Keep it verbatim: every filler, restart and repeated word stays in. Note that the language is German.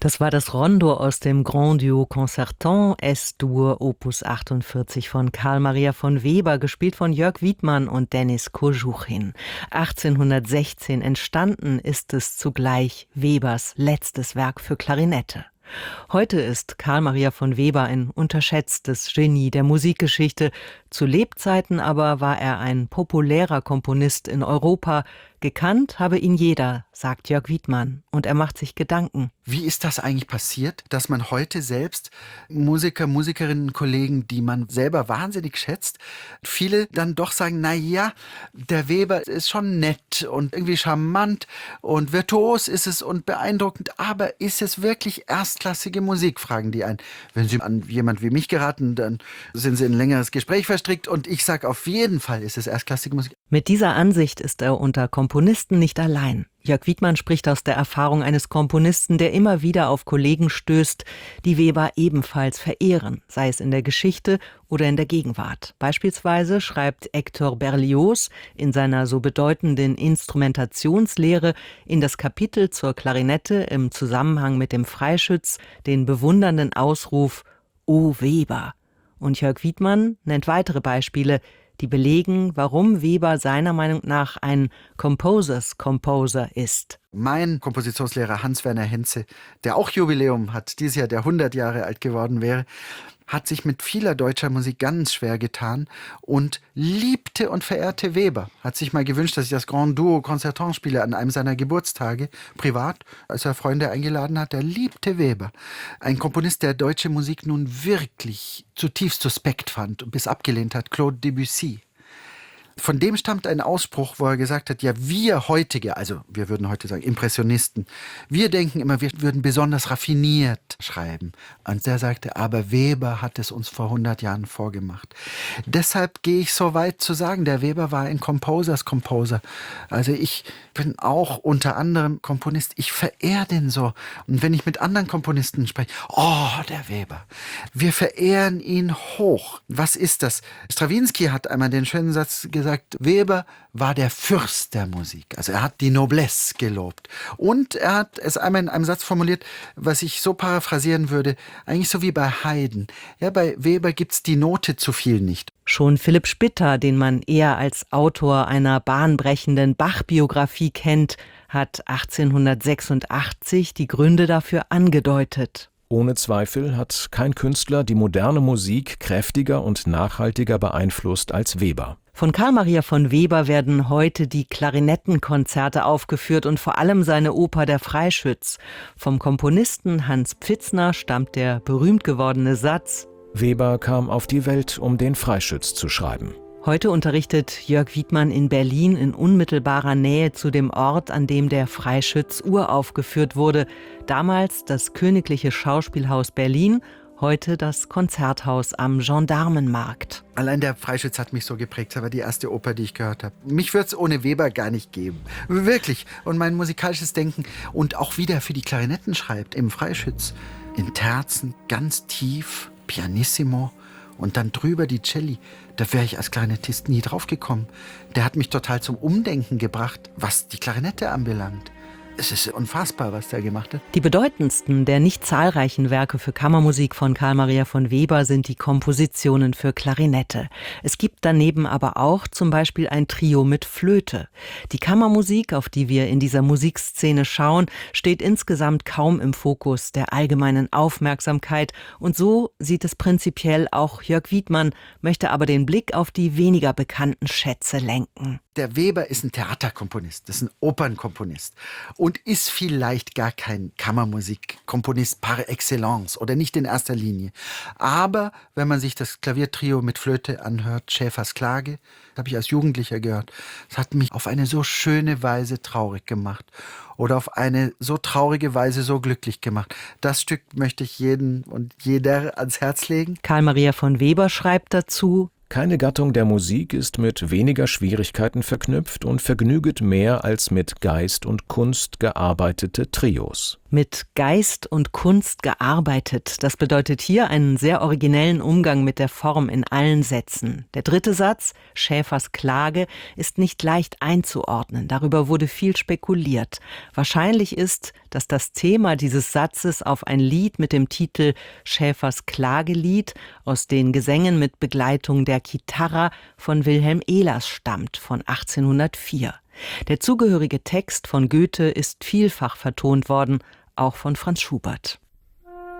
Das war das Rondo aus dem Grand Duo Concertant S-Dur Opus achtundvierzig von Carl Maria von Weber, gespielt von Jörg Wiedmann und Denis Kožuchin. achtzehnhundertsechzehn entstanden ist es zugleich Webers letztes Werk für Klarinette. Heute ist Carl Maria von Weber ein unterschätztes Genie der Musikgeschichte. Zu Lebzeiten aber war er ein populärer Komponist in Europa. Gekannt habe ihn jeder, sagt Jörg Wiedmann, und er macht sich Gedanken. Wie ist das eigentlich passiert, dass man heute selbst Musiker, Musikerinnen, Kollegen, die man selber wahnsinnig schätzt, viele dann doch sagen, na ja, der Weber ist schon nett und irgendwie charmant und virtuos ist es und beeindruckend, aber ist es wirklich erstklassige Musik, fragen die ein. Wenn Sie an jemand wie mich geraten, dann sind Sie in ein längeres Gespräch verstrickt und ich sage, auf jeden Fall ist es erstklassige Musik. Mit dieser Ansicht ist er unter Komponisten nicht allein. Jörg Wiedmann spricht aus der Erfahrung eines Komponisten, der immer wieder auf Kollegen stößt, die Weber ebenfalls verehren, sei es in der Geschichte oder in der Gegenwart. Beispielsweise schreibt Hector Berlioz in seiner so bedeutenden Instrumentationslehre in das Kapitel zur Klarinette im Zusammenhang mit dem Freischütz den bewundernden Ausruf »O Weber«. Und Jörg Wiedmann nennt weitere Beispiele, die belegen, warum Weber seiner Meinung nach ein Composers Composer ist. Mein Kompositionslehrer Hans-Werner Henze, der auch Jubiläum hat, dieses Jahr der hundert Jahre alt geworden wäre, hat sich mit vieler deutscher Musik ganz schwer getan und liebte und verehrte Weber. Hat sich mal gewünscht, dass ich das Grand Duo Concertant spiele an einem seiner Geburtstage, privat, als er Freunde eingeladen hat. Er liebte Weber. Ein Komponist, der deutsche Musik nun wirklich zutiefst suspekt fand und bis abgelehnt hat, Claude Debussy. Von dem stammt ein Ausspruch, wo er gesagt hat, ja, wir heutige, also wir würden heute sagen Impressionisten, wir denken immer, wir würden besonders raffiniert schreiben. Und der sagte, aber Weber hat es uns vor hundert Jahren vorgemacht. Deshalb gehe ich so weit zu sagen, der Weber war ein Composers Composer. Also ich bin auch unter anderem Komponist, ich verehre den so. Und wenn ich mit anderen Komponisten spreche, oh, der Weber, wir verehren ihn hoch. Was ist das? Strawinsky hat einmal den schönen Satz gesagt, sagt, Weber war der Fürst der Musik. Also er hat die Noblesse gelobt. Und er hat es einmal in einem Satz formuliert, was ich so paraphrasieren würde, eigentlich so wie bei Haydn. Ja, bei Weber gibt's die Note zu viel nicht. Schon Philipp Spitta, den man eher als Autor einer bahnbrechenden Bach-Biografie kennt, hat achtzehnhundertsechsundachtzig die Gründe dafür angedeutet. Ohne Zweifel hat kein Künstler die moderne Musik kräftiger und nachhaltiger beeinflusst als Weber. Von Carl Maria von Weber werden heute die Klarinettenkonzerte aufgeführt und vor allem seine Oper Der Freischütz. Vom Komponisten Hans Pfitzner stammt der berühmt gewordene Satz: Weber kam auf die Welt, um den Freischütz zu schreiben. Heute unterrichtet Jörg Wiedmann in Berlin in unmittelbarer Nähe zu dem Ort, an dem der Freischütz uraufgeführt wurde. Damals das Königliche Schauspielhaus Berlin, heute das Konzerthaus am Gendarmenmarkt. Allein der Freischütz hat mich so geprägt. Das war die erste Oper, die ich gehört habe. Mich würde es ohne Weber gar nicht geben. Wirklich. Und mein musikalisches Denken und auch wie der für die Klarinetten schreibt im Freischütz. In Terzen, ganz tief, pianissimo und dann drüber die Celli. Da wäre ich als Klarinettist nie drauf gekommen. Der hat mich total zum Umdenken gebracht, was die Klarinette anbelangt. Es ist unfassbar, was der gemacht hat. Die bedeutendsten der nicht zahlreichen Werke für Kammermusik von Carl Maria von Weber sind die Kompositionen für Klarinette. Es gibt daneben aber auch zum Beispiel ein Trio mit Flöte. Die Kammermusik, auf die wir in dieser Musikszene schauen, steht insgesamt kaum im Fokus der allgemeinen Aufmerksamkeit. Und so sieht es prinzipiell auch Jörg Wiedmann, möchte aber den Blick auf die weniger bekannten Schätze lenken. Der Weber ist ein Theaterkomponist, das ist ein Opernkomponist und ist vielleicht gar kein Kammermusikkomponist par excellence oder nicht in erster Linie. Aber wenn man sich das Klaviertrio mit Flöte anhört, Schäfers Klage, das habe ich als Jugendlicher gehört, das hat mich auf eine so schöne Weise traurig gemacht oder auf eine so traurige Weise so glücklich gemacht. Das Stück möchte ich jeden und jeder ans Herz legen. Carl Maria von Weber schreibt dazu: Keine Gattung der Musik ist mit weniger Schwierigkeiten verknüpft und vergnüget mehr als mit Geist und Kunst gearbeitete Trios. Mit Geist und Kunst gearbeitet, das bedeutet hier einen sehr originellen Umgang mit der Form in allen Sätzen. Der dritte Satz, Schäfers Klage, ist nicht leicht einzuordnen. Darüber wurde viel spekuliert. Wahrscheinlich ist, dass dass das Thema dieses Satzes auf ein Lied mit dem Titel Schäfers Klagelied aus den Gesängen mit Begleitung der Chitarra von Wilhelm Ehlers stammt, von achtzehnhundertvier. Der zugehörige Text von Goethe ist vielfach vertont worden, auch von Franz Schubert.